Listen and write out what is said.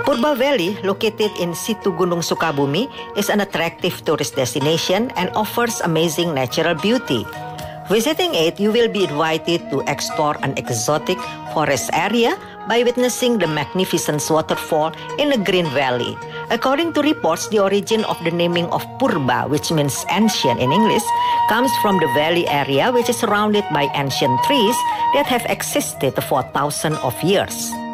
Purba Valley, located in Situ Gunung Sukabumi, is an attractive tourist destination and offers amazing natural beauty. Visiting it, you will be invited to explore an exotic forest area by witnessing the magnificent waterfall in a green valley. According to reports, the origin of the naming of Purba, which means ancient in English, comes from the valley area which is surrounded by ancient trees that have existed for thousands of years.